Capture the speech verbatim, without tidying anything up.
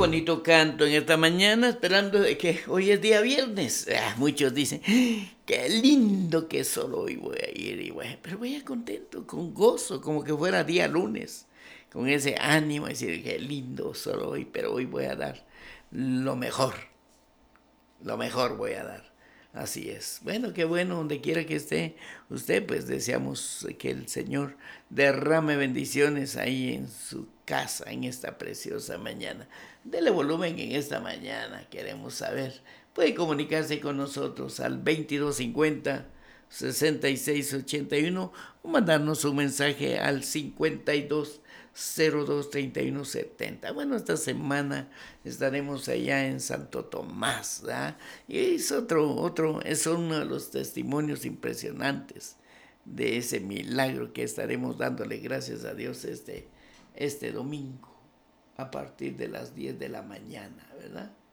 bonito canto en esta mañana, esperando de que hoy es día viernes. Ah, muchos dicen, qué lindo que solo hoy voy a ir, y voy, pero voy a contento, con gozo, como que fuera día lunes, con ese ánimo, decir, qué lindo solo hoy, pero hoy voy a dar lo mejor, lo mejor voy a dar. Así es. Bueno, qué bueno, donde quiera que esté usted, pues deseamos que el Señor derrame bendiciones ahí en su casa en esta preciosa mañana. Dele volumen en esta mañana, queremos saber. Puede comunicarse con nosotros al veintidós cincuenta, sesenta y seis ochenta y uno o mandarnos un mensaje al cincuenta y dos cero dos treinta y uno setenta. Bueno, esta semana estaremos allá en Santo Tomás, ¿verdad? Y es otro, otro, es uno de los testimonios impresionantes de ese milagro que estaremos dándole gracias a Dios este, este domingo a partir de las diez de la mañana, ¿verdad?